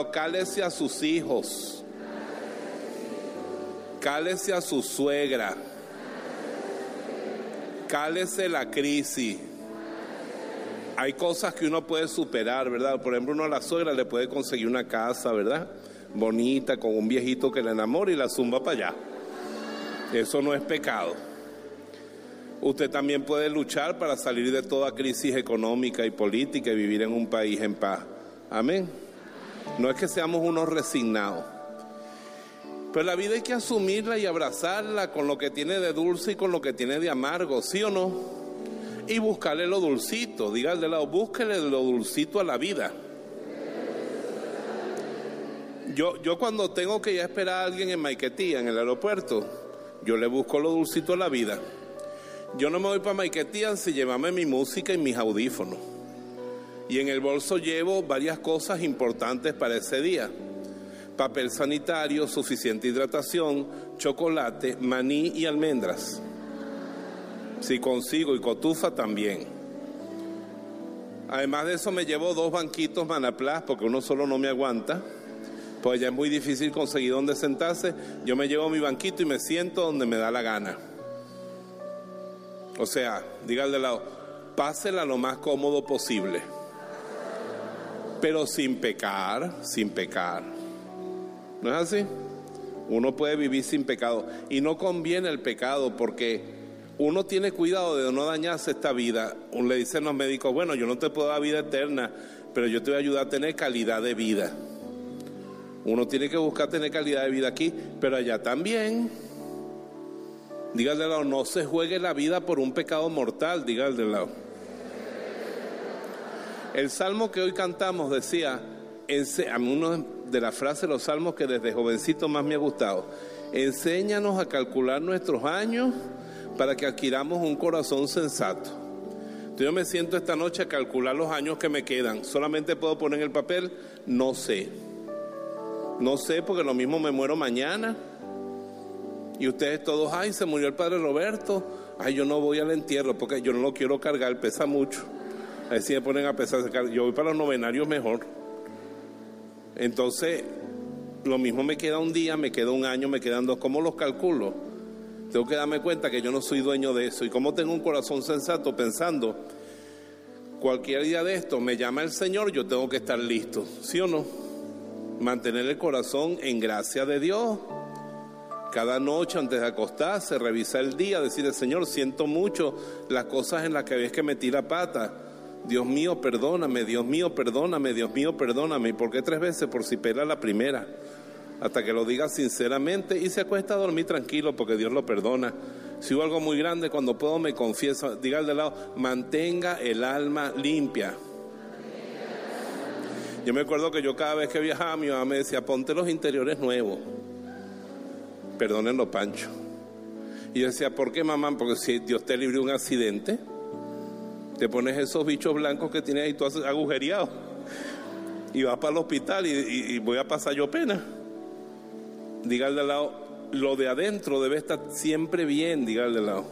cálese a sus hijos, cálese a su suegra, cálese la crisis. Hay cosas que uno puede superar, ¿verdad? Por ejemplo, uno a la suegra le puede conseguir una casa, ¿verdad? Bonita, con un viejito que le enamore y la zumba para allá. Eso no es pecado. Usted también puede luchar para salir de toda crisis económica y política y vivir en un país en paz. Amén. No es que seamos unos resignados. Pero la vida hay que asumirla y abrazarla con lo que tiene de dulce y con lo que tiene de amargo, ¿sí o no? Y buscarle lo dulcito, diga al de lado, búsquele lo dulcito a la vida. Yo cuando tengo que ir a esperar a alguien en Maiquetía, en el aeropuerto, yo le busco lo dulcito a la vida. Yo no me voy para Maiquetía sin llevarme mi música y mis audífonos. Y en el bolso llevo varias cosas importantes para ese día. Papel sanitario, suficiente hidratación, chocolate, maní y almendras. Si consigo, y cotufa también. Además de eso me llevo 2 banquitos Manaplas, porque uno solo no me aguanta. Pues ya es muy difícil conseguir donde sentarse. Yo me llevo mi banquito y me siento donde me da la gana. O sea, diga al de lado, pásela lo más cómodo posible. Pero sin pecar, sin pecar. ¿No es así? Uno puede vivir sin pecado. Y no conviene el pecado porque uno tiene cuidado de no dañarse esta vida. Uno le dicen los médicos, bueno, yo no te puedo dar vida eterna, pero yo te voy a ayudar a tener calidad de vida. Uno tiene que buscar tener calidad de vida aquí, pero allá también. Diga al de lado, no se juegue la vida por un pecado mortal, diga al de lado. El salmo que hoy cantamos decía, a mí una de las frases de los salmos que desde jovencito más me ha gustado, enséñanos a calcular nuestros años para que adquiramos un corazón sensato. Entonces yo me siento esta noche a calcular los años que me quedan. Solamente puedo poner en el papel, no sé. No sé porque lo mismo me muero mañana. Y ustedes todos, ay, se murió el padre Roberto. Ay, yo no voy al entierro porque yo no lo quiero cargar, pesa mucho. Ahí sí me ponen a pesar, yo voy para los novenarios mejor. Entonces, lo mismo me queda un día, me queda un año, me quedan 2. ¿Cómo los calculo? Tengo que darme cuenta que yo no soy dueño de eso. Y como tengo un corazón sensato pensando, cualquier día de esto me llama el Señor, yo tengo que estar listo, ¿sí o no? Mantener el corazón en gracia de Dios. Cada noche antes de acostarse, revisar el día, decirle, Señor, siento mucho las cosas en las que ves que metí la pata. Dios mío, perdóname, Dios mío, perdóname, Dios mío, perdóname. ¿Y por qué 3 veces? Por si pela la primera. Hasta que lo diga sinceramente y se acuesta a dormir tranquilo porque Dios lo perdona. Si hubo algo muy grande, cuando puedo me confieso. Diga al de lado, mantenga el alma limpia. Yo me acuerdo que yo cada vez que viajaba, mi mamá me decía, ponte los interiores nuevos. Perdónenlo, Pancho. Y yo decía, ¿por qué, mamá? Porque si Dios te libre de un accidente, te pones esos bichos blancos que tienes ahí todo agujereado y vas para el hospital y voy a pasar yo pena. Diga al de lado, lo de adentro debe estar siempre bien, diga al de lado.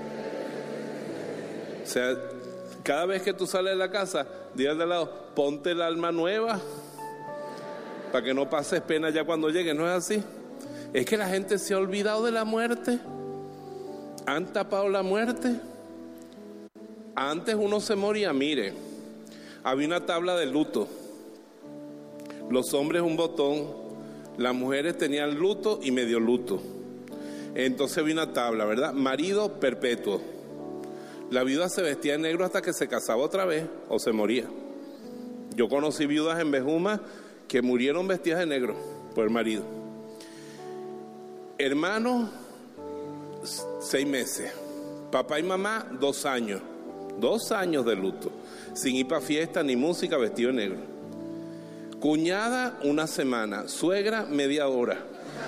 O sea, cada vez que tú sales de la casa, diga al de lado, ponte el alma nueva para que no pases pena ya cuando llegues. ¿No es así? Es que la gente se ha olvidado de la muerte. Han tapado la muerte. Antes uno se moría, mire, había una tabla de luto. Los hombres un botón, las mujeres tenían luto y medio luto. Entonces había una tabla, ¿verdad? Marido perpetuo. La viuda se vestía de negro hasta que se casaba otra vez o se moría. Yo conocí viudas en Bejuma que murieron vestidas de negro por el marido. Hermanos, 6 meses. Papá y mamá, 2 años. 2 años de luto. Sin ir para fiesta ni música, vestido de negro. Cuñada, 1 semana. Suegra, media hora.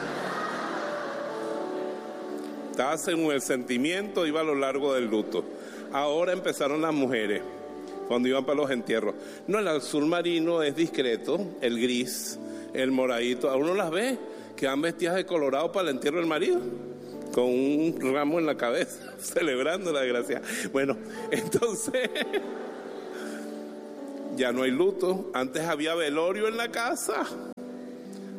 Estaba según el sentimiento, iba a lo largo del luto. Ahora empezaron las mujeres, cuando iban para los entierros. No, el azul marino es discreto, el gris, el moradito. A uno las ve que van vestidas de colorado para el entierro del marido, con un ramo en la cabeza, celebrando la desgracia. Bueno, entonces ya no hay luto. Antes había velorio en la casa.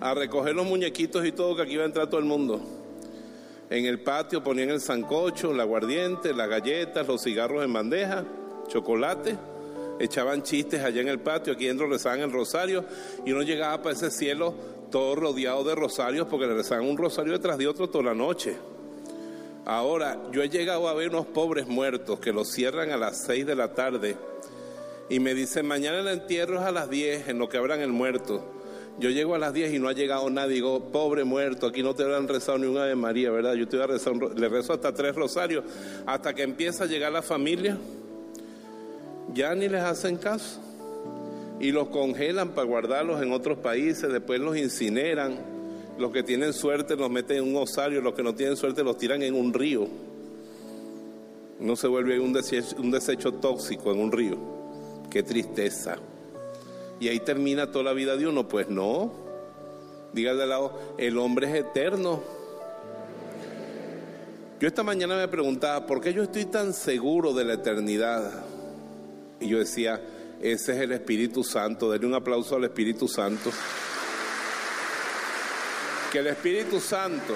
a recoger los muñequitos y todo, que aquí iba a entrar todo el mundo. En el patio ponían el sancocho, el aguardiente, las galletas, los cigarros en bandeja, chocolate, echaban chistes allá en el patio, aquí dentro rezaban el rosario, y uno llegaba para ese cielo todo rodeado de rosarios, porque le rezaban un rosario detrás de otro toda la noche. Ahora, yo he llegado a ver unos pobres muertos que los cierran a las 6 de la tarde, y me dicen, mañana el entierro es a las 10, en lo que abran el muerto. Yo llego a las 10 y no ha llegado nadie. Digo, pobre muerto, aquí no te habrán rezado ni un Ave María, ¿verdad? Yo te voy a rezar, le rezo hasta 3 rosarios, hasta que empieza a llegar la familia. Ya ni les hacen caso. Y los congelan para guardarlos en otros países, después los incineran. Los que tienen suerte los meten en un osario, los que no tienen suerte los tiran en un río. No se vuelve un desecho tóxico en un río. Qué tristeza. Y ahí termina toda la vida de uno. Pues no. Diga de lado, el hombre es eterno. Yo esta mañana me preguntaba, ¿por qué yo estoy tan seguro de la eternidad? Y yo decía, ese es el Espíritu Santo. Denle un aplauso al Espíritu Santo. Que el Espíritu Santo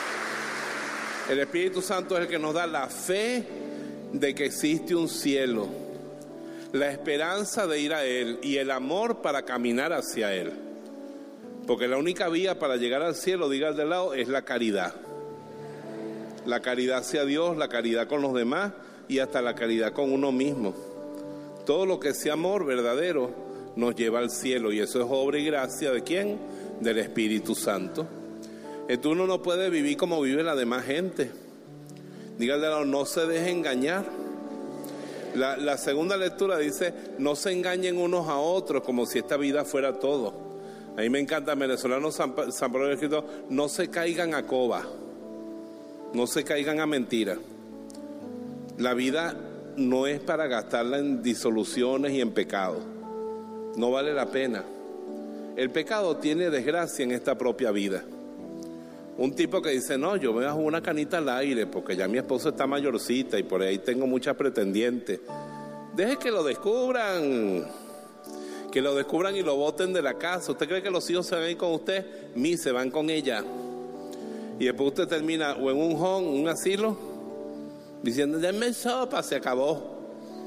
es el que nos da la fe de que existe un cielo, la esperanza de ir a Él y el amor para caminar hacia Él. Porque la única vía para llegar al cielo, diga al de lado, es la caridad. La caridad hacia Dios, la caridad con los demás y hasta la caridad con uno mismo. Todo lo que sea amor verdadero nos lleva al cielo, y eso es obra y gracia ¿de quién? Del Espíritu Santo. Entonces uno no puede vivir como vive la demás gente. Diga al de lado, no se deje engañar. La segunda lectura dice, no se engañen unos a otros como si esta vida fuera todo. A mí me encanta el venezolano San Pablo escrito, no se caigan a coba, no se caigan a mentira. La vida no es para gastarla en disoluciones y en pecado. No vale la pena. El pecado tiene desgracia en esta propia vida. Un tipo que dice, no, yo me bajo una canita al aire porque ya mi esposa está mayorcita y por ahí tengo muchas pretendientes. Deje que lo descubran y lo boten de la casa. ¿Usted cree que los hijos se van a ir con usted? Se van con ella. Y después usted termina o en un home, un asilo, diciendo, denme sopa, se acabó.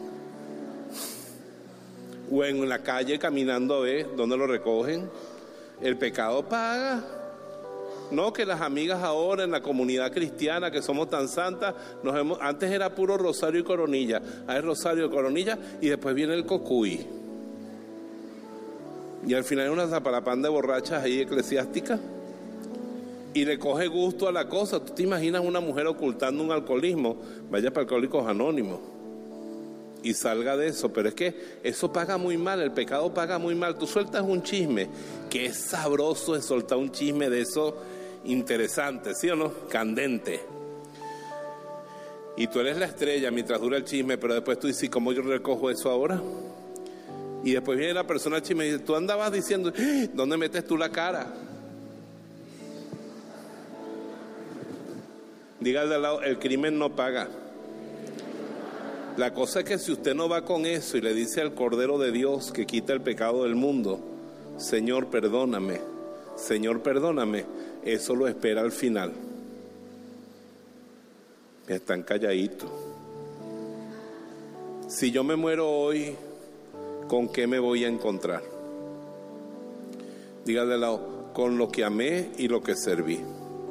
O en la calle caminando a ver dónde lo recogen. El pecado paga. No, que las amigas ahora en la comunidad cristiana que somos tan santas, antes era puro rosario y coronilla, hay rosario y coronilla y después viene el cocuy. Y al final hay una zaparapán de borrachas ahí eclesiásticas y le coge gusto a la cosa. ¿Tú te imaginas una mujer ocultando un alcoholismo? Vaya para Alcohólicos Anónimos y salga de eso. Pero es que eso paga muy mal, el pecado paga muy mal. Tú sueltas un chisme, que es sabroso es soltar un chisme de eso interesante, ¿sí o no? Candente. Y tú eres la estrella mientras dura el chisme, pero después tú dices, ¿cómo yo recojo eso ahora? Y después viene la persona al chisme y dice, tú andabas diciendo, ¿dónde metes tú la cara? Diga al de al lado, el crimen no paga. La cosa es que si usted no va con eso y le dice al Cordero de Dios que quita el pecado del mundo, Señor, perdóname, Señor, perdóname, eso lo espera al final. Están calladitos. Si yo me muero hoy, ¿con qué me voy a encontrar? Diga de lado, con lo que amé y lo que serví.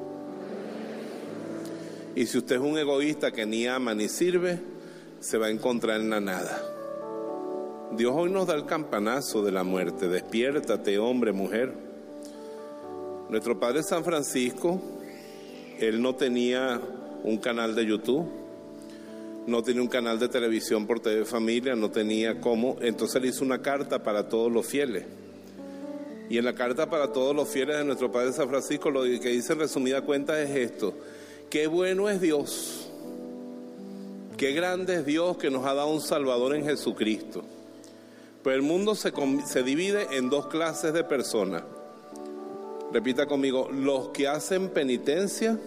Y si usted es un egoísta que ni ama ni sirve, se va a encontrar en la nada. Dios hoy nos da el campanazo de la muerte. Despiértate, hombre, mujer. Nuestro padre San Francisco, él no tenía un canal de YouTube, no tenía un canal de televisión por TV Familia, no tenía cómo. Entonces le hizo una carta para todos los fieles. Y en la carta para todos los fieles de nuestro padre San Francisco, lo que dice en resumida cuenta es esto: qué bueno es Dios, qué grande es Dios que nos ha dado un Salvador en Jesucristo. Pero el mundo se divide en dos clases de personas. Repita conmigo, los que hacen penitencia,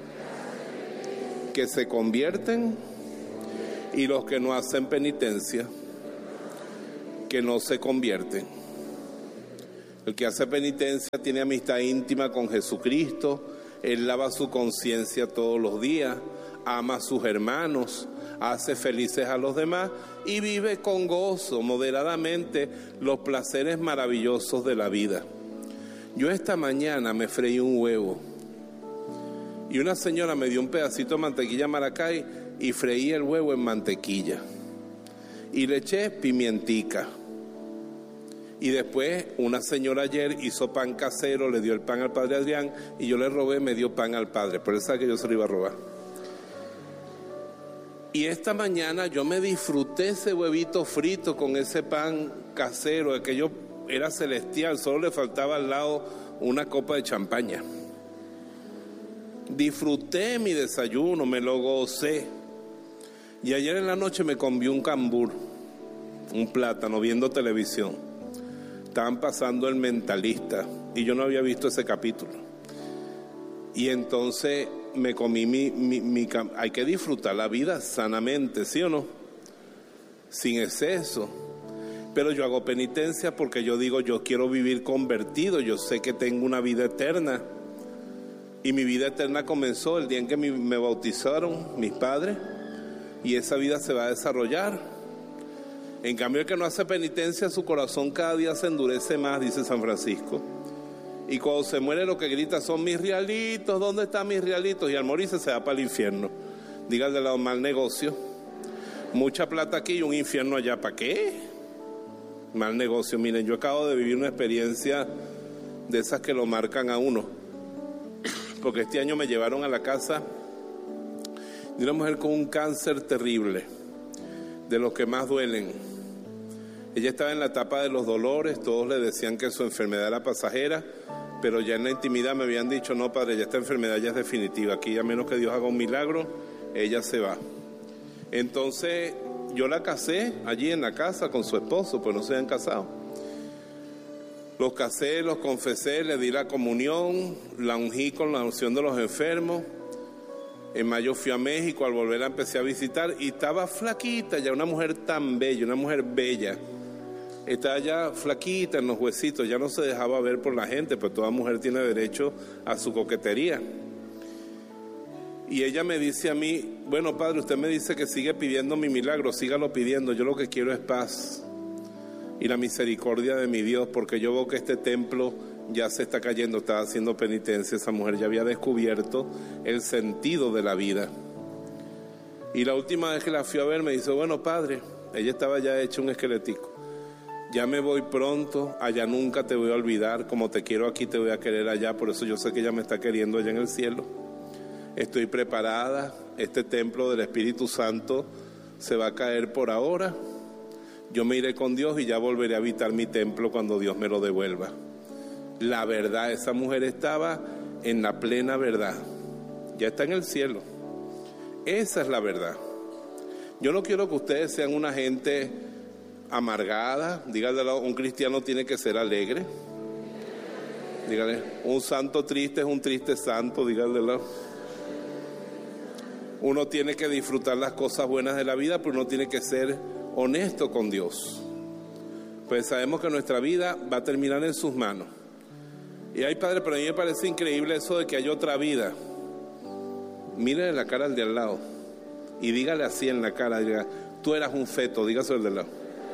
que se convierten, y los que no hacen penitencia, que no se convierten. El que hace penitencia tiene amistad íntima con Jesucristo, él lava su conciencia todos los días, ama a sus hermanos, hace felices a los demás y vive con gozo, moderadamente, los placeres maravillosos de la vida. Yo esta mañana me freí un huevo y una señora me dio un pedacito de mantequilla Maracay y freí el huevo en mantequilla y le eché pimientica. Y después una señora ayer hizo pan casero, le dio el pan al padre Adrián y yo le robé, me dio pan al padre, pero él sabe que yo se lo iba a robar. Y esta mañana yo me disfruté ese huevito frito con ese pan casero, aquello era celestial, solo le faltaba al lado una copa de champaña. Disfruté mi desayuno, me lo gocé. Y ayer en la noche me comí un cambur, un plátano, viendo televisión. Estaban pasando El Mentalista y yo no había visto ese capítulo. Y entonces me comí hay que disfrutar la vida sanamente, ¿sí o no? Sin exceso. Pero yo hago penitencia porque yo digo, yo quiero vivir convertido, yo sé que tengo una vida eterna. Y mi vida eterna comenzó el día en que me bautizaron mis padres, y esa vida se va a desarrollar. En cambio, el que no hace penitencia, su corazón cada día se endurece más, dice San Francisco. Y cuando se muere lo que grita son mis realitos, ¿dónde están mis realitos? Y al morirse se va para el infierno. Dígale al lado, mal negocio. Mucha plata aquí y un infierno allá, ¿para qué? Mal negocio. Miren, yo acabo de vivir una experiencia de esas que lo marcan a uno. Porque este año me llevaron a la casa de una mujer con un cáncer terrible, de los que más duelen. Ella estaba en la etapa de los dolores, todos le decían que su enfermedad era pasajera, pero ya en la intimidad me habían dicho, no padre, ya esta enfermedad ya es definitiva, aquí a menos que Dios haga un milagro, ella se va. Entonces yo la casé allí en la casa con su esposo, pues no se habían casado. Los casé, los confesé, le di la comunión, la ungí con la unción de los enfermos. En mayo fui a México, al volver la empecé a visitar y estaba flaquita, ya una mujer tan bella, una mujer bella. Estaba ya flaquita en los huesitos, ya no se dejaba ver por la gente, pues toda mujer tiene derecho a su coquetería. Y ella me dice a mí, bueno padre, usted me dice que sigue pidiendo mi milagro, sígalo pidiendo, yo lo que quiero es paz y la misericordia de mi Dios, porque yo veo que este templo ya se está cayendo. Estaba haciendo penitencia, esa mujer ya había descubierto el sentido de la vida. Y la última vez que la fui a ver me dice, bueno padre, ella estaba ya hecha un esqueletico, ya me voy pronto, allá nunca te voy a olvidar, como te quiero aquí te voy a querer allá, por eso yo sé que ella me está queriendo allá en el cielo. Estoy preparada, este templo del Espíritu Santo se va a caer por ahora, yo me iré con Dios y ya volveré a habitar mi templo cuando Dios me lo devuelva. La verdad, esa mujer estaba en la plena verdad, ya está en el cielo. Esa es la verdad. Yo no quiero que ustedes sean una gente amargada. Dígale, un cristiano tiene que ser alegre. Dígale, un santo triste es un triste santo. Dígale, uno tiene que disfrutar las cosas buenas de la vida, pero uno tiene que ser honesto con Dios. Pues sabemos que nuestra vida va a terminar en sus manos. Y ay padre, pero a mí me parece increíble eso de que hay otra vida. Mírale la cara al de al lado y dígale así en la cara, diga, tú eras un feto, dígase al de al lado.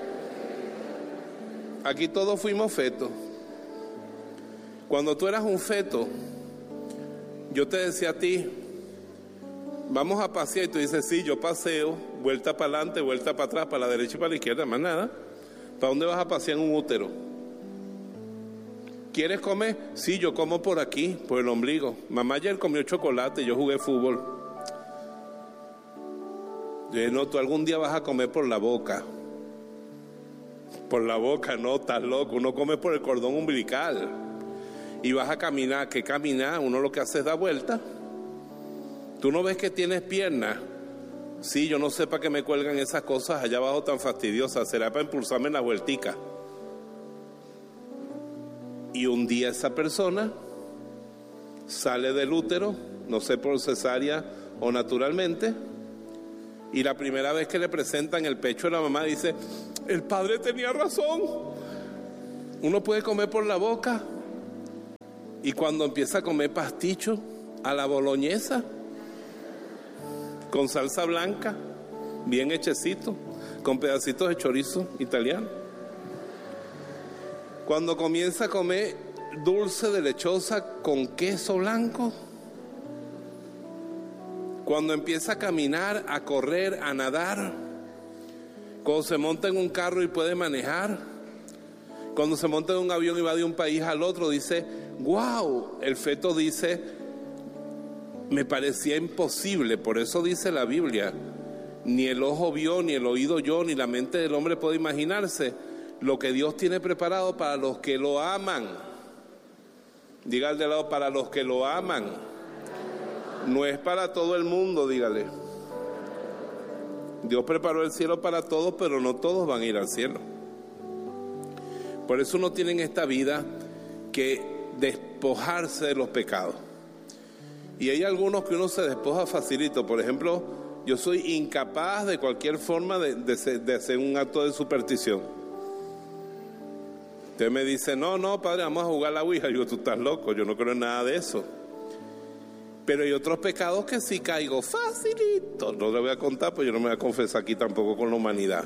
Aquí todos fuimos fetos. Cuando tú eras un feto, yo te decía a ti, vamos a pasear, y tú dices, sí, yo paseo, vuelta para adelante, vuelta para atrás, para la derecha y para la izquierda, más nada. ¿Para dónde vas a pasear en un útero? ¿Quieres comer? Sí, yo como por aquí, por el ombligo. Mamá ayer comió chocolate, yo jugué fútbol. Yo no, tú algún día vas a comer por la boca. Por la boca, no, estás loco. Uno come por el cordón umbilical. Y vas a caminar. ¿Qué caminar? Uno lo que hace es dar vuelta. ¿Tú no ves que tienes piernas? Sí, yo no sé para qué me cuelgan esas cosas allá abajo tan fastidiosas. Será para impulsarme en la vueltica. Y un día esa persona sale del útero, no sé por cesárea o naturalmente, y la primera vez que le presentan el pecho de la mamá dice, el padre tenía razón. Uno puede comer por la boca y cuando empieza a comer pasticho a la boloñesa con salsa blanca, bien hechecito, con pedacitos de chorizo italiano. Cuando comienza a comer dulce de lechosa con queso blanco. Cuando empieza a caminar, a correr, a nadar. Cuando se monta en un carro y puede manejar. Cuando se monta en un avión y va de un país al otro, dice, wow, el feto dice, me parecía imposible. Por eso dice la Biblia, ni el ojo vio, ni el oído oyó, ni la mente del hombre puede imaginarse lo que Dios tiene preparado para los que lo aman. Diga al de lado, para los que lo aman. No es para todo el mundo, dígale. Dios preparó el cielo para todos, pero no todos van a ir al cielo. Por eso uno tiene en esta vida que despojarse de los pecados. Y hay algunos que uno se despoja facilito. Por ejemplo, yo soy incapaz de cualquier forma de hacer un acto de superstición. Usted me dice, no, padre, vamos a jugar a la ouija. Yo, tú estás loco, yo no creo en nada de eso. Pero hay otros pecados que sí caigo facilito. No le voy a contar, pues yo no me voy a confesar aquí tampoco con la humanidad.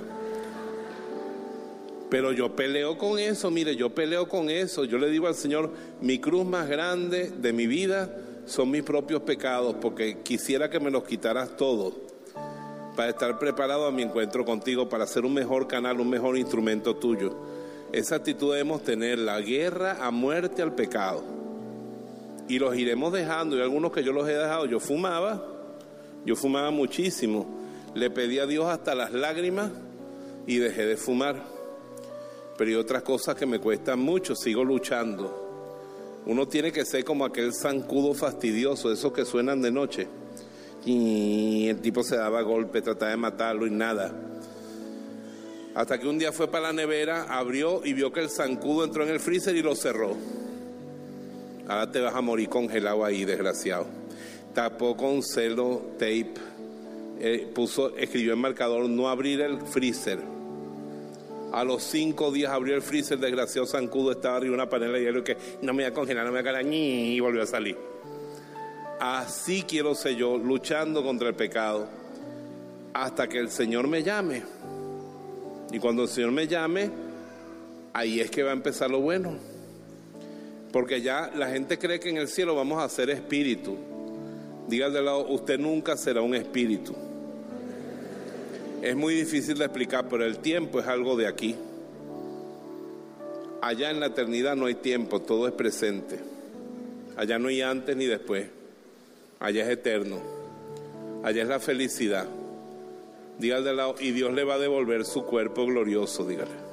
Pero yo peleo con eso, mire, yo peleo con eso. Yo le digo al Señor, mi cruz más grande de mi vida son mis propios pecados, porque quisiera que me los quitaras todos para estar preparado a mi encuentro contigo, para ser un mejor canal, un mejor instrumento tuyo. Esa actitud debemos tener, la guerra a muerte al pecado. Y los iremos dejando, y algunos que yo los he dejado. Yo fumaba muchísimo, le pedí a Dios hasta las lágrimas y dejé de fumar. Pero hay otras cosas que me cuestan mucho, sigo luchando. Uno tiene que ser como aquel zancudo fastidioso, esos que suenan de noche. Y el tipo se daba golpe, trataba de matarlo y nada. Hasta que un día fue para la nevera, abrió y vio que el zancudo entró en el freezer y lo cerró. Ahora te vas a morir congelado ahí, desgraciado. Tapó con celo tape, escribió en marcador, no abrir el freezer. A los 5 días abrió el freezer, el desgraciado zancudo estaba arriba de una panela de hielo que no me voy a congelar, no me voy a calar, y volvió a salir. Así quiero ser yo, luchando contra el pecado, hasta que el Señor me llame. Y cuando el Señor me llame, ahí es que va a empezar lo bueno. Porque ya la gente cree que en el cielo vamos a ser espíritu. Diga de lado, usted nunca será un espíritu. Es muy difícil de explicar, pero el tiempo es algo de aquí. Allá en la eternidad no hay tiempo, todo es presente. Allá no hay antes ni después. Allá es eterno. Allá es la felicidad. Dígale de lado, y Dios le va a devolver su cuerpo glorioso, dígale.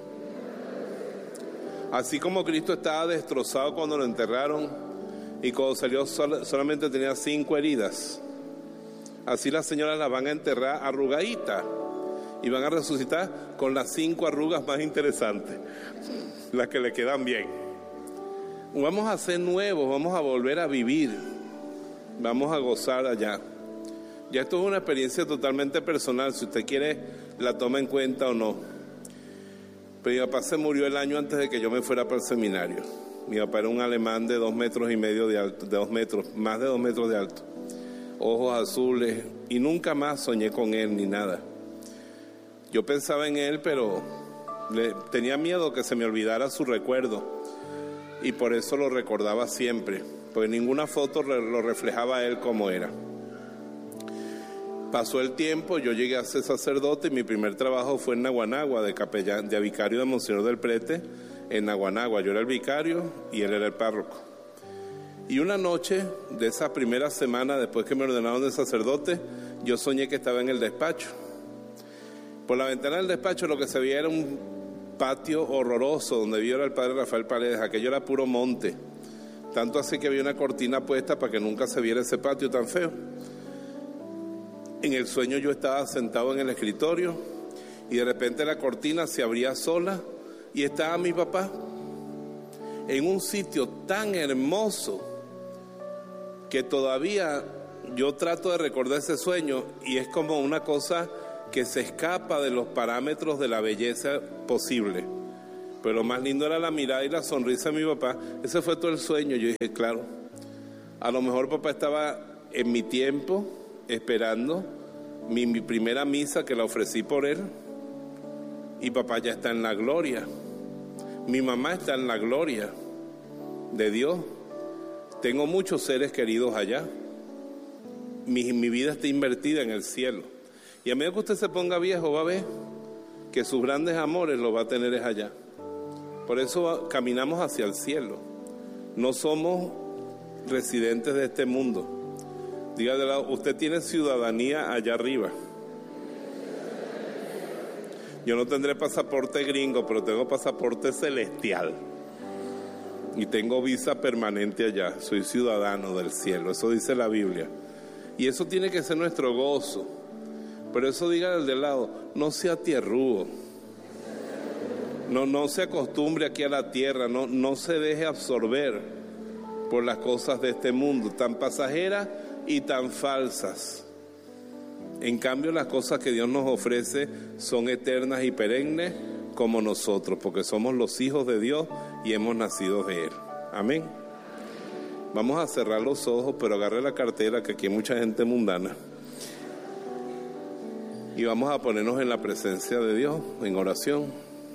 Así como Cristo estaba destrozado cuando lo enterraron y cuando salió solamente tenía 5 heridas. Así las señoras las van a enterrar arrugaditas y van a resucitar con las 5 arrugas más interesantes, las que le quedan bien. Vamos a ser nuevos, vamos a volver a vivir, vamos a gozar allá. Ya esto es una experiencia totalmente personal, si usted quiere la toma en cuenta o no. Pero mi papá se murió el año antes de que yo me fuera para el seminario. Mi papá era un alemán de 2 metros y medio de alto, de 2 metros, más de 2 metros de alto, ojos azules, y nunca más soñé con él ni nada. Yo pensaba en él, pero tenía miedo que se me olvidara su recuerdo, y por eso lo recordaba siempre, porque ninguna foto lo reflejaba a él como era. Pasó el tiempo, yo llegué a ser sacerdote y mi primer trabajo fue en Naguanagua, de capellán, de vicario de Monseñor del Prete, en Naguanagua. Yo era el vicario y él era el párroco. Y una noche de esa primera semana, después que me ordenaron de sacerdote, yo soñé que estaba en el despacho. Por la ventana del despacho lo que se veía era un patio horroroso, donde vivía el padre Rafael Paredes. Aquello era puro monte. Tanto así que había una cortina puesta para que nunca se viera ese patio tan feo. En el sueño yo estaba sentado en el escritorio y de repente la cortina se abría sola y estaba mi papá en un sitio tan hermoso que todavía yo trato de recordar ese sueño y es como una cosa que se escapa de los parámetros de la belleza posible. Pero lo más lindo era la mirada y la sonrisa de mi papá. Ese fue todo el sueño. Yo dije, claro, a lo mejor papá estaba en mi tiempo esperando mi primera misa que la ofrecí por él, y papá ya está en la gloria. Mi mamá está en la gloria de Dios. Tengo muchos seres queridos allá. Mi vida está invertida en el cielo. Y a medida que usted se ponga viejo, va a ver que sus grandes amores los va a tener es allá. Por eso caminamos hacia el cielo. No somos residentes de este mundo. Diga de lado, usted tiene ciudadanía allá arriba. Yo no tendré pasaporte gringo, pero tengo pasaporte celestial. Y tengo visa permanente allá. Soy ciudadano del cielo. Eso dice la Biblia. Y eso tiene que ser nuestro gozo. Por eso diga al de lado, no sea tierrúo. No se acostumbre aquí a la tierra. No se deje absorber por las cosas de este mundo, tan pasajeras y tan falsas. En cambio, las cosas que Dios nos ofrece son eternas y perennes como nosotros, porque somos los hijos de Dios y hemos nacido de Él. Amén. Vamos a cerrar los ojos, pero agarre la cartera, que aquí hay mucha gente mundana. Y vamos a ponernos en la presencia de Dios, en oración.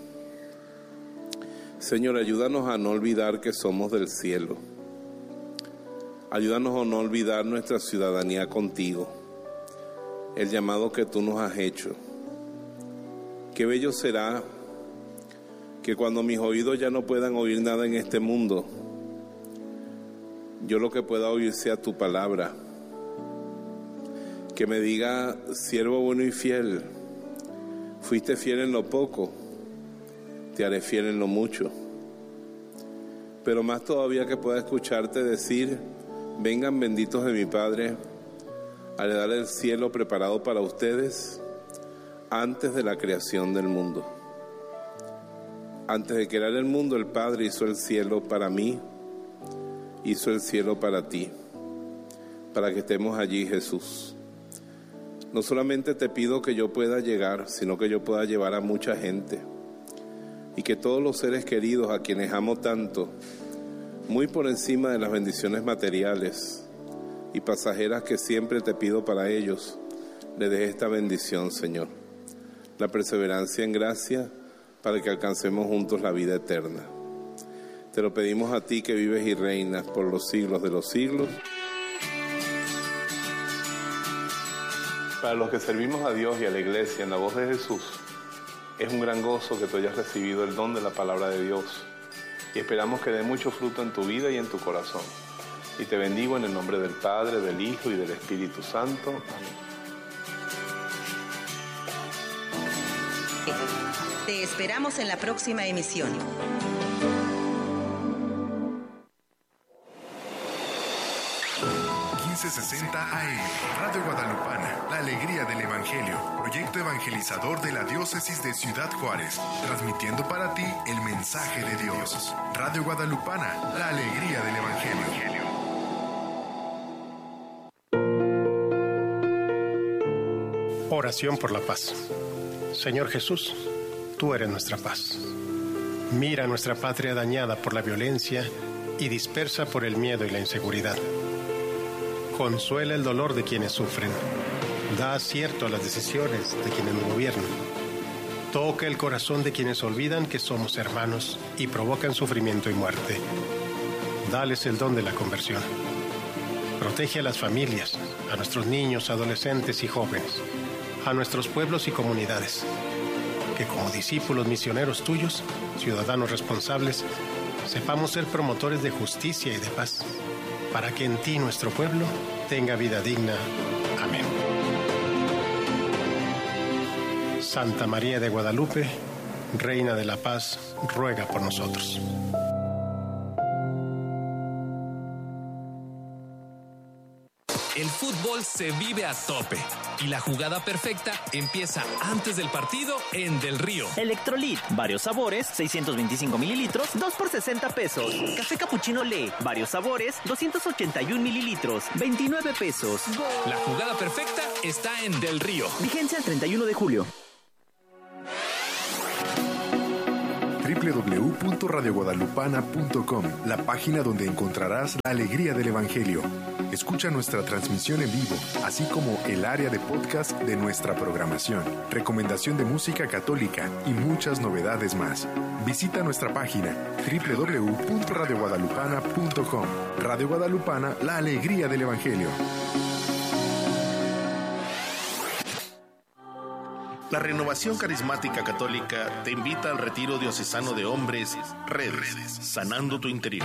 Señor, ayúdanos a no olvidar que somos del cielo. Ayúdanos a no olvidar nuestra ciudadanía contigo, el llamado que tú nos has hecho. Qué bello será que cuando mis oídos ya no puedan oír nada en este mundo, yo lo que pueda oír sea tu palabra, que me diga, siervo bueno y fiel, fuiste fiel en lo poco, te haré fiel en lo mucho. Pero más todavía que pueda escucharte decir, vengan benditos de mi Padre, a heredar el cielo preparado para ustedes antes de la creación del mundo. Antes de crear el mundo, el Padre hizo el cielo para mí, hizo el cielo para ti, para que estemos allí, Jesús. No solamente te pido que yo pueda llegar, sino que yo pueda llevar a mucha gente, y que todos los seres queridos a quienes amo tanto, muy por encima de las bendiciones materiales y pasajeras que siempre te pido para ellos, le deje esta bendición, Señor, la perseverancia en gracia, para que alcancemos juntos la vida eterna. Te lo pedimos a ti, que vives y reinas por los siglos de los siglos. Para los que servimos a Dios y a la Iglesia en la voz de Jesús, es un gran gozo que tú hayas recibido el don de la palabra de Dios, y esperamos que dé mucho fruto en tu vida y en tu corazón. Y te bendigo en el nombre del Padre, del Hijo y del Espíritu Santo. Amén. Te esperamos en la próxima emisión. AM, Radio Guadalupana, la alegría del Evangelio, proyecto evangelizador de la diócesis de Ciudad Juárez, transmitiendo para ti el mensaje de Dios. Radio Guadalupana, la alegría del Evangelio. Oración por la paz. Señor Jesús, tú eres nuestra paz. Mira nuestra patria dañada por la violencia y dispersa por el miedo y la inseguridad. Consuela el dolor de quienes sufren. Da acierto a las decisiones de quienes nos gobiernan. Toca el corazón de quienes olvidan que somos hermanos y provocan sufrimiento y muerte. Dales el don de la conversión. Protege a las familias, a nuestros niños, adolescentes y jóvenes, a nuestros pueblos y comunidades. Que como discípulos misioneros tuyos, ciudadanos responsables, sepamos ser promotores de justicia y de paz, para que en ti nuestro pueblo tenga vida digna. Amén. Santa María de Guadalupe, Reina de la Paz, ruega por nosotros. El fútbol se vive a tope y la jugada perfecta empieza antes del partido en Del Río. Electrolit, varios sabores, 625 mililitros, 2 por 60 pesos. Café Capuchino Le, varios sabores, 281 mililitros, 29 pesos. La jugada perfecta está en Del Río. Vigencia el 31 de julio. www.radioguadalupana.com, la página donde encontrarás la alegría del Evangelio. Escucha nuestra transmisión en vivo, así como el área de podcast de nuestra programación, recomendación de música católica y muchas novedades más. Visita nuestra página www.radioguadalupana.com. Radio Guadalupana, la alegría del Evangelio. La Renovación Carismática Católica te invita al Retiro Diocesano de Hombres, Redes, Sanando tu Interior.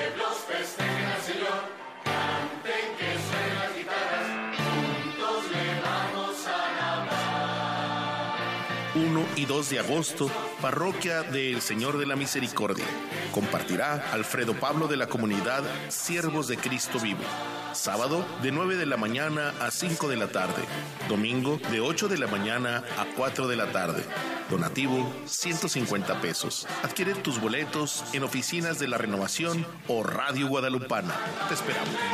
1 y 2 de agosto, Parroquia del Señor de la Misericordia. Compartirá Alfredo Pablo de la comunidad Siervos de Cristo Vivo. Sábado, de 9 de la mañana a 5 de la tarde. Domingo, de 8 de la mañana a 4 de la tarde. Donativo, 150 pesos. Adquiere tus boletos en oficinas de la Renovación o Radio Guadalupana. Te esperamos.